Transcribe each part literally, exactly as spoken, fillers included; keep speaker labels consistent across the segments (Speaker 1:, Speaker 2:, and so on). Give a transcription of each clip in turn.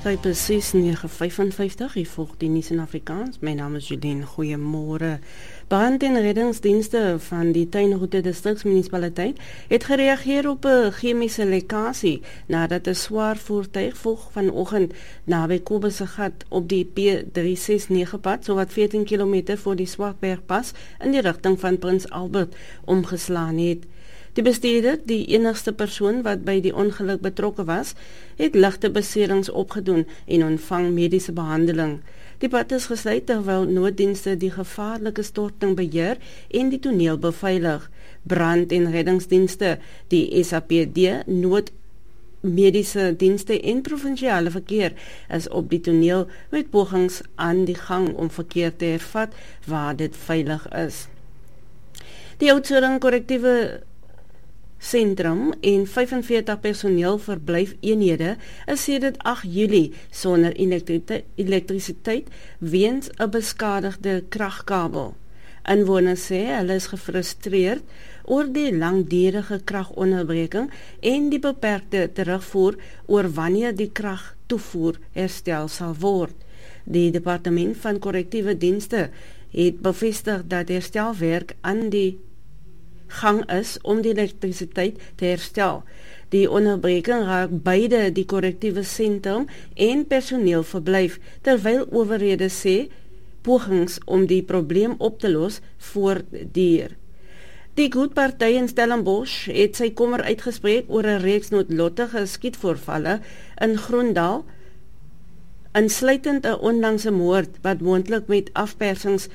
Speaker 1: Tyd presies nege vyfenvyftig, hier volg die nuus in Afrikaans. My naam is Jolien, goeiemôre. Brand- en reddingsdienste van die Tuinroete distriksmunisipaliteit het gereageer op 'n chemiese lekkasie nadat 'n swaar voertuig vroeg vanoggend naby Kobbesegat op die P drie ses nege pad, sowat veertien kilometer voor die Swartbergpas in die rigting van Prins Albert omgeslaan het. Die bestuurder, die enigste persoon wat by die ongeluk betrokke was, het ligte beserings opgedoen en ontvang mediese behandeling. Die pad is gesluit terwyl nooddienste die gevaarlike storting beheer en die toneel beveilig. Brand- en reddingsdienste, die S A P D, noodmediese dienste en provinsiale verkeer is op die toneel met pogings aan die gang om verkeer te hervat waar dit veilig is. Die Oudtshoorn korrektiewe sentrum en vyfenveertig personeel verblyf eenhede is sedert agt Julie sonder elektrisiteit weens 'n beskadigde kragkabel. Inwoners sê hulle is gefrustreerd oor die langdurige kragonderbreking en die beperkte terugvoer oor wanneer die kragtoevoer herstel sal word. Die departement van korrektiewe dienste het bevestig dat herstelwerk aan die gang is om die elektrisiteit te herstel. Die onderbreking raak beide die korrektiewe sentrum en personeel verblyf, terwyl owerhede sê pogings om die probleem op te los voortduur. Die Goedparty in Stellenbosch het sy kommer uitgespreek oor 'n reeks noodlottige skietvoorvalle in Groendal, insluitend 'n onlangse moord wat moontlik met afpersings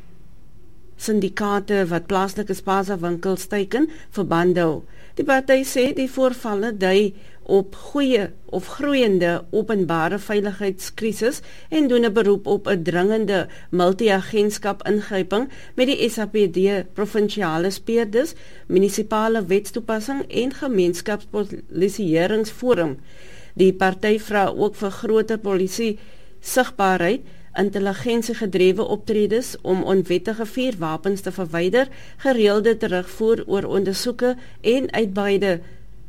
Speaker 1: syndikaate wat plaaslike spaza winkels teiken verband hou. Die party sê die voorvalle dui op goeie of groeiende openbare veiligheidskrisis en doen 'n beroep op 'n dringende multi-agentskap ingryping met die S A P D provinsiale speerders, munisipale wetstoepassing en gemeenskapspolisieeringsforum. Die party vra ook vir groter polisie sigbaarheid, intelligensiegedrewe optredes om onwettige vuurwapens te verwyder, gereelde terugvoer oor ondersoeke en uitbreide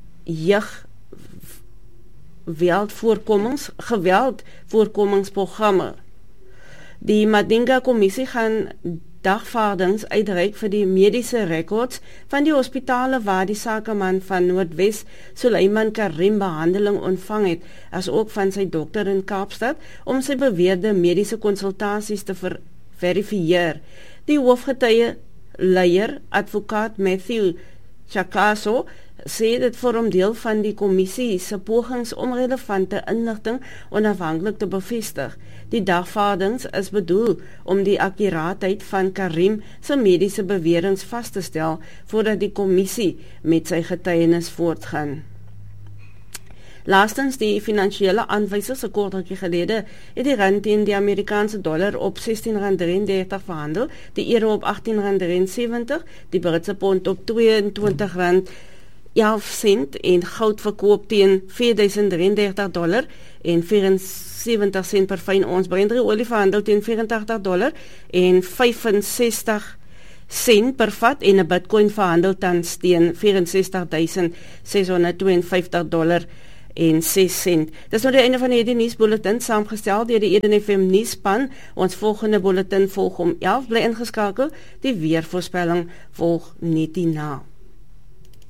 Speaker 1: jeuggeweldvoorkomings geweldvoorkomingsprogramme. Die Madinga-kommissie gaan dagvaardings uitreik vir die mediese rekords van die hospitale waar die sakeman van Noordwes, Suleiman Karim, behandeling ontvang het, as ook van sy dokter in Kaapstad, om sy beweerde mediese konsultasies te ver verifieer. Die hoofgetuie leier, advokaat Matthew Chakaso, sê dit vorm deel van die kommissie se pogings om relevante inligting onafhanklik te bevestig. Die dagvaardings is bedoel om die akkuraatheid van Karim se mediese beweringe vas te stel voordat die kommissie met sy getuienis voortgaan. Laastens, die finansiële aanwysers 'n kort rukkie gelede het die rand teen die Amerikaanse dollar op sestien rand drieëndertig verhandel, die euro op agttien rand sewentig, die Britse pond op tweeëntwintig rand elf sent en goud verkoop teen vier duisend drieëndertig dollar en vierensewentig sent per fyn ons. Brandrie olie verhandel teen vyfentagtig dollar en vyfensestig sent per vat en 'n Bitcoin verhandel tans teen vyfensestig duisend ses honderd tweeënvyftig dollar en ses sent. Dis nou die einde van hierdie nuusbulletin, saamgestel deur die Eden F M nuusspan. Ons volgende bulletin volg om elf, bly ingeskakel. Die weervoorspelling volg net hierna.